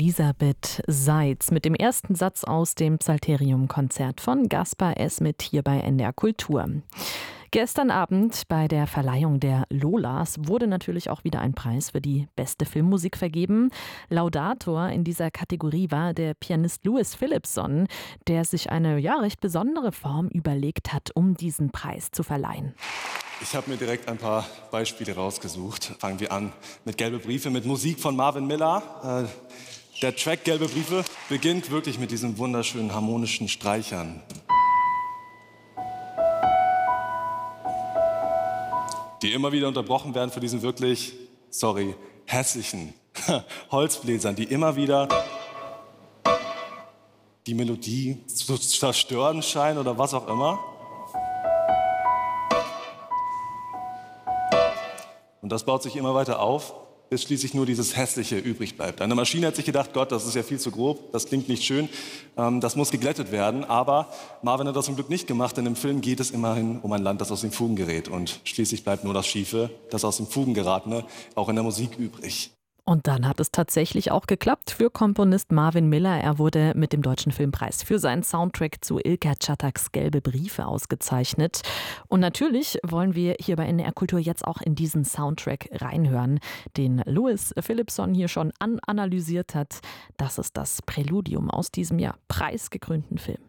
Elisabeth Seitz mit dem ersten Satz aus dem Psalterium-Konzert von Gaspar Esmet hier bei NDR Kultur. Gestern Abend bei der Verleihung der Lolas wurde natürlich auch wieder ein Preis für die beste Filmmusik vergeben. Laudator in dieser Kategorie war der Pianist Louis Phillipson, der sich eine recht besondere Form überlegt hat, um diesen Preis zu verleihen. Ich habe mir direkt ein paar Beispiele rausgesucht. Fangen wir an mit Gelbe Briefe, mit Musik von Marvin Miller. Der Track Gelbe Briefe beginnt wirklich mit diesen wunderschönen harmonischen Streichern. Die immer wieder unterbrochen werden von diesen wirklich, hässlichen Holzbläsern, die immer wieder die Melodie zu zerstören scheinen oder was auch immer. Und das baut sich immer weiter auf, bis schließlich nur dieses Hässliche übrig bleibt. Eine Maschine hat sich gedacht, Gott, das ist ja viel zu grob, das klingt nicht schön, das muss geglättet werden. Aber Marvin hat das zum Glück nicht gemacht, denn im Film geht es immerhin um ein Land, das aus den Fugen gerät. Und schließlich bleibt nur das Schiefe, das aus den Fugen geratene, auch in der Musik übrig. Und dann hat es tatsächlich auch geklappt für Komponist Marvin Miller. Er wurde mit dem Deutschen Filmpreis für seinen Soundtrack zu Ilker Çataks Gelbe Briefe ausgezeichnet. Und natürlich wollen wir hier bei NDR Kultur jetzt auch in diesen Soundtrack reinhören, den Louis Phillipson hier schon analysiert hat. Das ist das Präludium aus diesem preisgekrönten Film.